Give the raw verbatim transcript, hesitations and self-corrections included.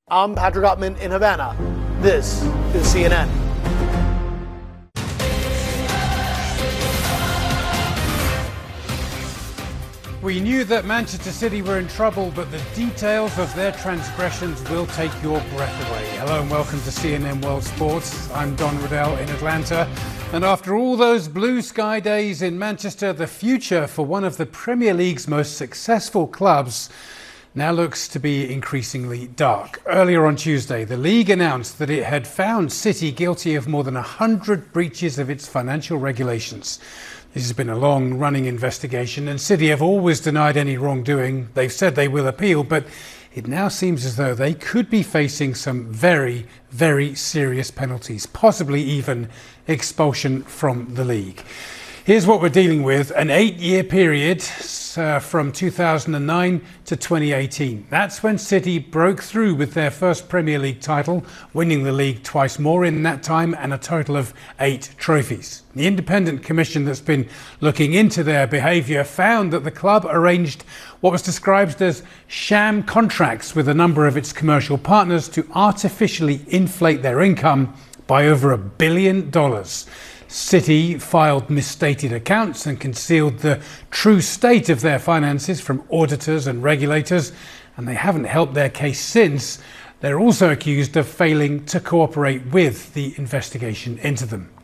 I'm Patrick Ottman in Havana. This is C N N. We knew that Manchester City were in trouble, but the details of their transgressions will take your breath away. Hello and welcome to C N N World Sports. I'm Don Riddell in Atlanta. And after all those blue sky days in Manchester, the future for one of the Premier League's most successful clubs now looks to be increasingly dark. Earlier on Tuesday, the league announced that it had found City guilty of more than one hundred breaches of its financial regulations. This has been a long-running investigation, and City have always denied any wrongdoing. They've said they will appeal, but it now seems as though they could be facing some very, very serious penalties, possibly even expulsion from the league. Here's what we're dealing with: an eight-year period uh, from two thousand nine to twenty eighteen. That's when City broke through with their first Premier League title, winning the league twice more in that time and a total of eight trophies. The independent commission that's been looking into their behaviour found that the club arranged what was described as sham contracts with a number of its commercial partners to artificially inflate their income by over a billion dollars. City filed misstated accounts and concealed the true state of their finances from auditors and regulators, and they haven't helped their case since. They're also accused of failing to cooperate with the investigation into them.